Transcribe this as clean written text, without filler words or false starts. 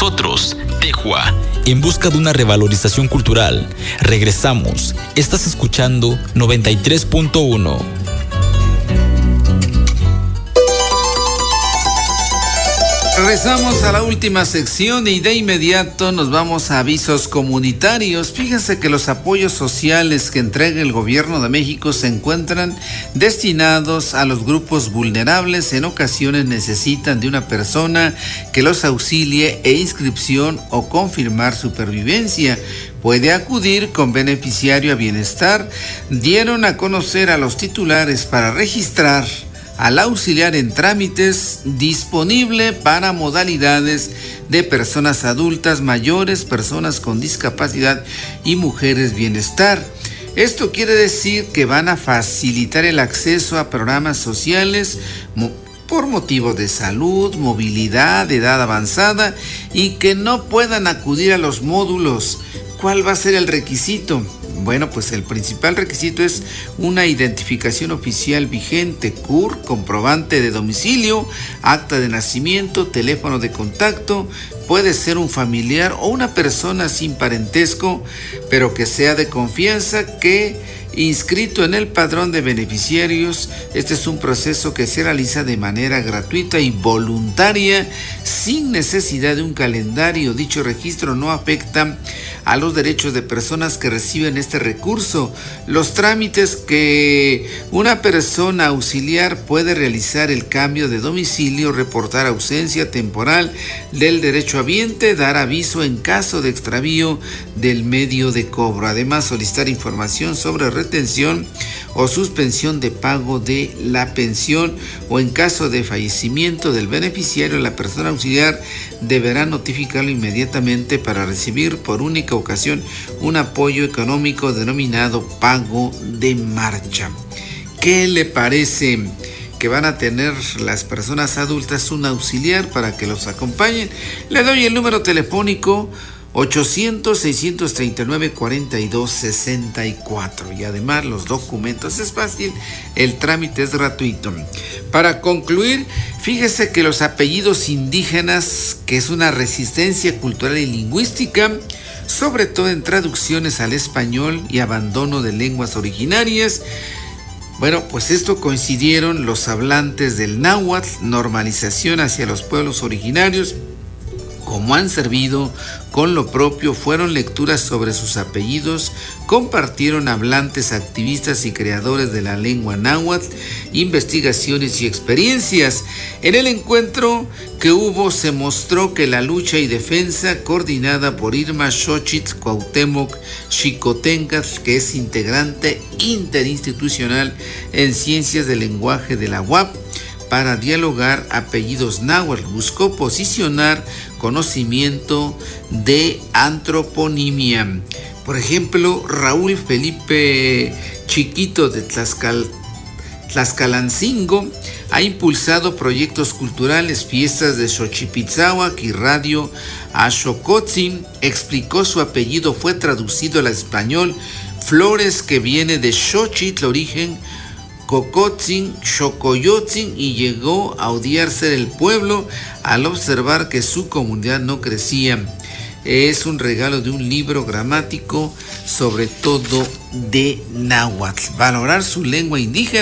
nosotros, Tejua. En busca de una revalorización cultural. Regresamos. Estás escuchando 93.1. Regresamos a la última sección y de inmediato nos vamos a avisos comunitarios. Fíjense que los apoyos sociales que entrega el gobierno de México se encuentran destinados a los grupos vulnerables. En ocasiones necesitan de una persona que los auxilie e inscripción o confirmar supervivencia. Puede acudir con beneficiario a bienestar. Dieron a conocer a los titulares para registrar al auxiliar en trámites, disponible para modalidades de personas adultas, mayores, personas con discapacidad y mujeres bienestar. Esto quiere decir que van a facilitar el acceso a programas sociales por motivos de salud, movilidad, edad avanzada y que no puedan acudir a los módulos. ¿Cuál va a ser el requisito? Bueno, pues el principal requisito es una identificación oficial vigente, CUR, comprobante de domicilio, acta de nacimiento, teléfono de contacto. Puede ser un familiar o una persona sin parentesco, pero que sea de confianza, que inscrito en el padrón de beneficiarios. Este es un proceso que se realiza de manera gratuita y voluntaria, sin necesidad de un calendario. Dicho registro no afecta a los derechos de personas que reciben este recurso. Los trámites que una persona auxiliar puede realizar: el cambio de domicilio, reportar ausencia temporal del derechohabiente, dar aviso en caso de extravío del medio de cobro. Además, solicitar información sobre retención o suspensión de pago de la pensión, o en caso de fallecimiento del beneficiario, la persona auxiliar deberá notificarlo inmediatamente para recibir por única ocasión un apoyo económico denominado pago de marcha. ¿Qué le parece que van a tener las personas adultas? Un auxiliar para que los acompañen. Le doy el número telefónico 800-639-4264 y además los documentos. Es fácil, el trámite es gratuito. Para concluir, fíjese que los apellidos indígenas, que es una resistencia cultural y lingüística, sobre todo en traducciones al español y abandono de lenguas originarias. Bueno, pues esto coincidieron los hablantes del náhuatl, normalización hacia los pueblos originarios. Como han servido con lo propio, fueron lecturas sobre sus apellidos, compartieron hablantes, activistas y creadores de la lengua náhuatl, investigaciones y experiencias. En el encuentro que hubo se mostró que la lucha y defensa, coordinada por Irma Xochitl Cuauhtémoc Xicotencatl, que es integrante interinstitucional en Ciencias del Lenguaje de la UAP, para dialogar apellidos náhuatl, buscó posicionar conocimiento de antroponimia. Por ejemplo, Raúl Felipe Chiquito de Tlaxcalancingo ha impulsado proyectos culturales, fiestas de Xochipitzáhuac y Radio Axocotzin. Explicó su apellido fue traducido al español Flores, que viene de Xochitl, origen Cocotzin, Xocoyotzin, y llegó a odiarse el pueblo al observar que su comunidad no crecía. Es un regalo de un libro gramático, sobre todo de náhuatl. Valorar su lengua indígena